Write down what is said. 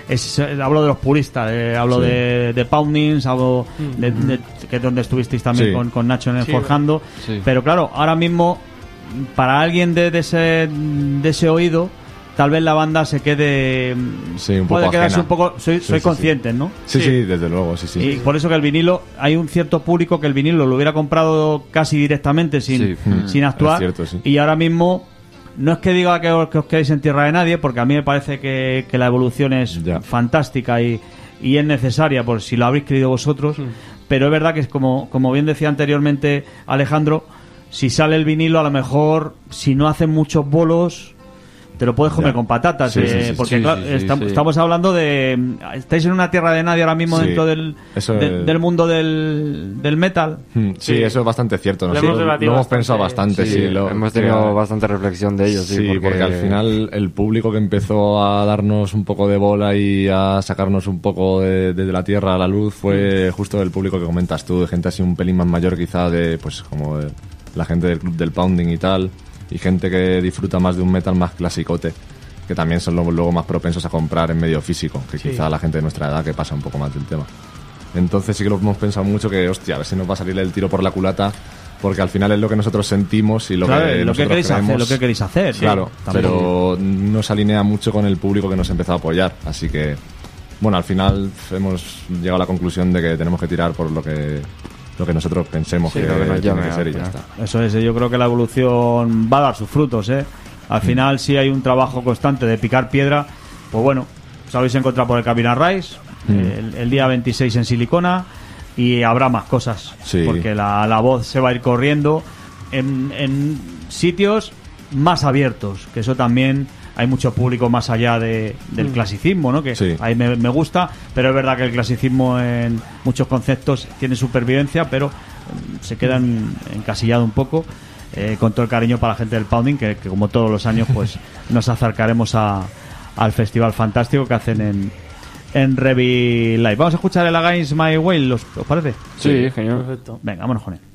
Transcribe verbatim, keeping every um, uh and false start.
es, hablo de los puristas, eh, hablo sí. de, de Poundings, hablo mm-hmm. de, de, que es donde estuvisteis también sí. con, con Nacho en el sí, Forjando, sí. pero claro, ahora mismo para alguien de, de ese de ese oído, tal vez la banda se quede sí, un puede poco quedarse ajena. un poco soy, sí, soy sí, consciente, sí. ¿no? Sí, sí, sí, desde luego, sí, sí. Y por eso que el vinilo, hay un cierto público que el vinilo lo hubiera comprado casi directamente sin, sí. sin actuar, cierto, sí. y ahora mismo no es que diga que os, que os quedéis en tierra de nadie, porque a mí me parece que, que la evolución es ya. fantástica y, y es necesaria por si lo habéis querido vosotros, sí. pero es verdad que es como, como bien decía anteriormente Alejandro, si sale el vinilo, a lo mejor, si no hacen muchos bolos, te lo puedes comer ya. con patatas, sí, eh, sí, sí, porque sí, claro, sí, sí, está, sí. estamos hablando de... Estáis en una tierra de nadie ahora mismo sí, dentro del, de, es... del mundo del, del metal. Sí, sí, eso es bastante cierto. Lo, hemos, lo hemos bastante, pensado bastante. Sí, sí, lo, hemos tenido que... bastante reflexión de ello. Sí, sí porque... porque al final el público que empezó a darnos un poco de bola y a sacarnos un poco de, de la tierra a la luz fue justo el público que comentas tú, de gente así un pelín más mayor quizá, de pues como de, la gente del club del Pounding y tal, y gente que disfruta más de un metal más clasicote, que también son luego más propensos a comprar en medio físico, que sí. quizá la gente de nuestra edad que pasa un poco más del tema. Entonces sí que lo hemos pensado mucho que, hostia, a ver si nos va a salir el tiro por la culata, porque al final es lo que nosotros sentimos y lo claro, que lo nosotros que queréis creemos. hacer, lo que queréis hacer. Claro, sí, pero no se alinea mucho con el público que nos empezó a apoyar, así que, bueno, al final hemos llegado a la conclusión de que tenemos que tirar por lo que... lo que nosotros pensemos sí, que, que nos tiene que ser y ya está. Eso es, yo creo que la evolución va a dar sus frutos, ¿eh? Al mm. final, si hay un trabajo constante de picar piedra, pues bueno, os habéis encontrado por el Cabina Rise, mm. el, el día veintiséis en Silicona, y habrá más cosas, sí. porque la, la voz se va a ir corriendo en, en sitios más abiertos, que eso también... Hay mucho público más allá de, del clasicismo, ¿no? Que sí. ahí me, me gusta, pero es verdad que el clasicismo en muchos conceptos tiene supervivencia, pero se queda en, encasillado un poco, eh, con todo el cariño para la gente del Pounding, que, que como todos los años pues nos acercaremos a, al festival fantástico que hacen en, en Revi Live. Vamos a escuchar el Against My Will, ¿os, os parece? Sí, genial. Perfecto. Venga, vámonos con él.